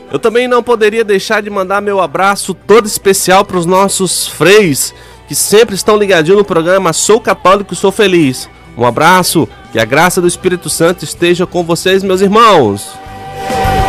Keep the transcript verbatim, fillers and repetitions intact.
Eu também não poderia deixar de mandar meu abraço todo especial para os nossos freis, que sempre estão ligadinhos no programa Sou Católico e Sou Feliz. Um abraço, que a graça do Espírito Santo esteja com vocês, meus irmãos.